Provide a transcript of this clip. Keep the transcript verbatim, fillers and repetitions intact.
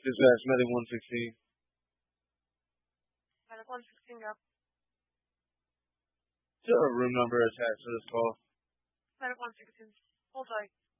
Dispatch, Medic one sixteen. Medic one sixteen, go. Is there a room number attached to this call? Medic one sixteen. Hold tight.